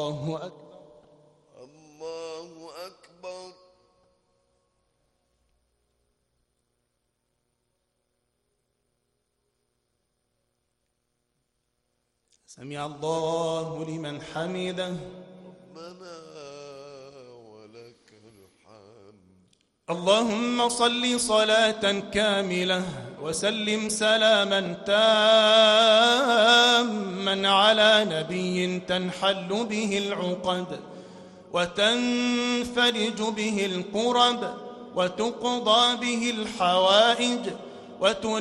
الله أكبر. الله أكبر. سمع الله لمن حمده. ربنا ولك الحمد. اللهم صل صلاة كاملة وسلم سلاما تاما على نبي تنحل به العقد وتنفرج به الكرب وتقضى به الحوائج